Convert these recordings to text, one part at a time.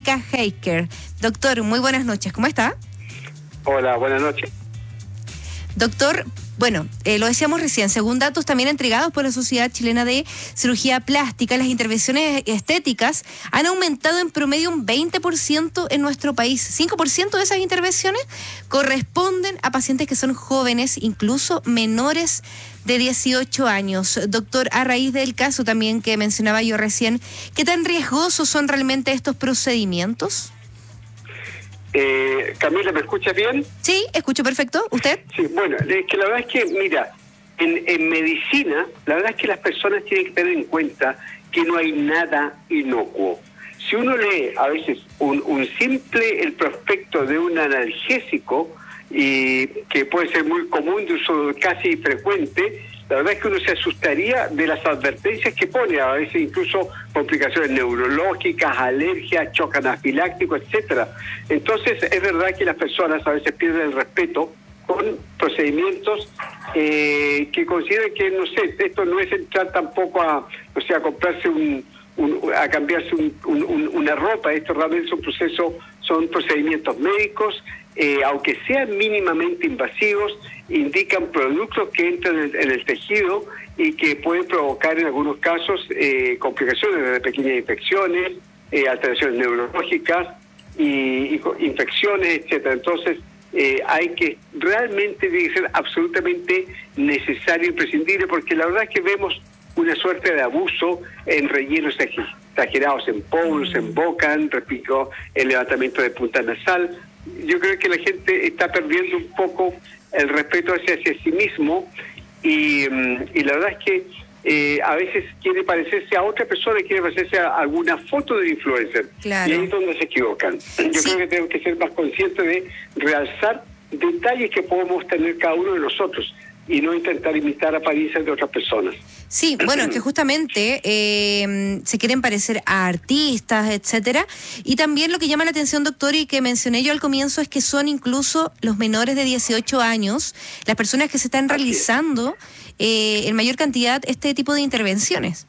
Clínica Healthcare. Doctor, muy buenas noches, ¿cómo está? Hola, buenas noches. Doctor, bueno, lo decíamos recién, según datos también entregados por la Sociedad Chilena de Cirugía Plástica, las intervenciones estéticas han aumentado en promedio un 20% en nuestro país. 5% de esas intervenciones corresponden a pacientes que son jóvenes, incluso menores de 18 años. Doctor, a raíz del caso también que mencionaba yo recién, ¿qué tan riesgosos son realmente estos procedimientos? Camila, ¿me escuchas bien? Sí, escucho perfecto. ¿Usted? Sí, bueno, es que la verdad es que, mira, en medicina, la verdad es que las personas tienen que tener en cuenta que no hay nada inocuo. Si uno lee a veces el prospecto de un analgésico, y que puede ser muy común, de uso casi frecuente, la verdad es que uno se asustaría de las advertencias que pone, a veces incluso complicaciones neurológicas, alergias, shock anafiláctico, etcétera. Entonces, es verdad que las personas a veces pierden el respeto con procedimientos que consideran que, no sé, esto no es entrar tampoco a comprarse a cambiarse una ropa. Esto realmente es un proceso, son procedimientos médicos, aunque sean mínimamente invasivos, indican productos que entran en el tejido y que pueden provocar en algunos casos complicaciones, desde pequeñas infecciones, alteraciones neurológicas y infecciones, etcétera. Entonces, realmente tiene que ser absolutamente necesario e imprescindible, porque la verdad es que vemos una suerte de abuso en rellenos exagerados, en pómulos, en boca, repito, el levantamiento de punta nasal. Yo creo que la gente está perdiendo un poco el respeto hacia sí mismo y la verdad es que a veces quiere parecerse a otra persona, quiere parecerse a alguna foto del influencer. Claro. Y ahí es donde se equivocan. Yo creo que tenemos que ser más conscientes de realzar detalles que podemos tener cada uno de nosotros y no intentar imitar apariencias de otras personas. Sí, bueno, es que justamente se quieren parecer a artistas, etcétera, y también lo que llama la atención, doctor, y que mencioné yo al comienzo, es que son incluso los menores de 18 años las personas que se están realizando en mayor cantidad este tipo de intervenciones.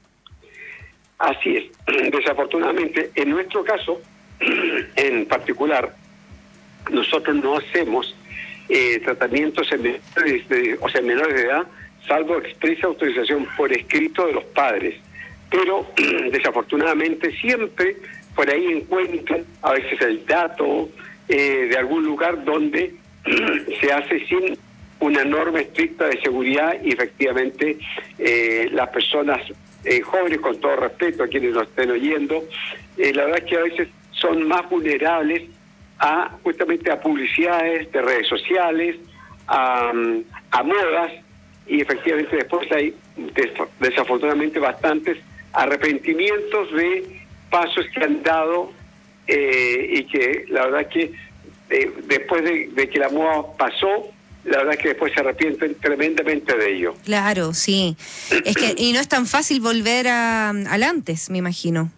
Así es. Desafortunadamente, en nuestro caso, en particular, nosotros no hacemos tratamientos en menores de edad, salvo expresa autorización por escrito de los padres. Pero desafortunadamente siempre por ahí encuentran a veces el dato de algún lugar donde se hace sin una norma estricta de seguridad y efectivamente las personas jóvenes, con todo respeto a quienes nos estén oyendo, la verdad es que a veces son más vulnerables justamente a publicidades de redes sociales, a modas, y efectivamente después hay desafortunadamente bastantes arrepentimientos de pasos que han dado y que la verdad que después de que la moda pasó, la verdad que después se arrepienten tremendamente de ello. Claro, sí. Es que y no es tan fácil volver al antes, me imagino.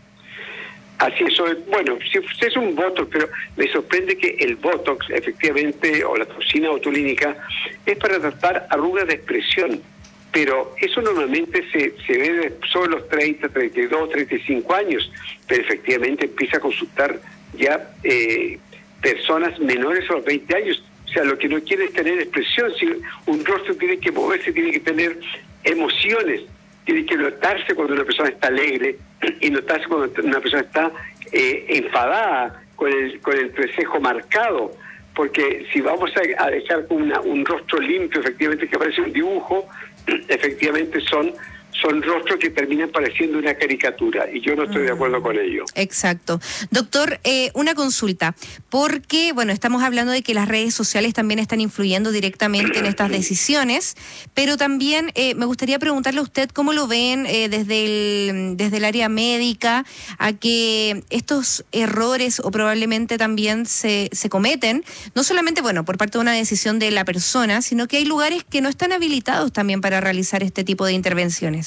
Así es, bueno, si es un Botox, pero me sorprende que el Botox, efectivamente, o la toxina botulínica, es para tratar arrugas de expresión, pero eso normalmente se ve sobre los 30, 32, 35 años, pero efectivamente empieza a consultar ya personas menores a los 20 años. O sea, lo que no quiere es tener expresión. Si un rostro tiene que moverse, tiene que tener emociones, tiene que notarse cuando una persona está alegre y notarse cuando una persona está enfadada, con el entrecejo marcado, porque si vamos a dejar un rostro limpio, efectivamente, que parece un dibujo, efectivamente son rostros que terminan pareciendo una caricatura, y yo no estoy de acuerdo con ello. Exacto. Doctor, una consulta, porque, bueno, estamos hablando de que las redes sociales también están influyendo directamente en estas decisiones, pero también me gustaría preguntarle a usted cómo lo ven desde el área médica, a que estos errores o probablemente también se cometen, no solamente, bueno, por parte de una decisión de la persona, sino que hay lugares que no están habilitados también para realizar este tipo de intervenciones.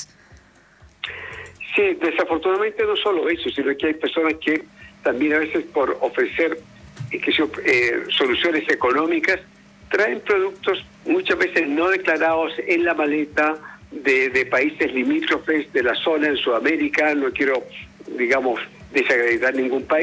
Sí, desafortunadamente no solo eso, sino que hay personas que también a veces por ofrecer soluciones económicas traen productos muchas veces no declarados en la maleta de países limítrofes de la zona en Sudamérica. No quiero, digamos, desacreditar ningún país.